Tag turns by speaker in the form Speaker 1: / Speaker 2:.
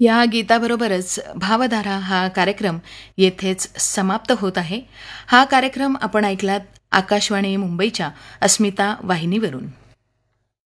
Speaker 1: या गीताबरोबरच भावधारा हा कार्यक्रम येथेच समाप्त होत आहे. हा कार्यक्रम आपण ऐकलात आकाशवाणी मुंबईच्या अस्मिता वाहिनीवरून.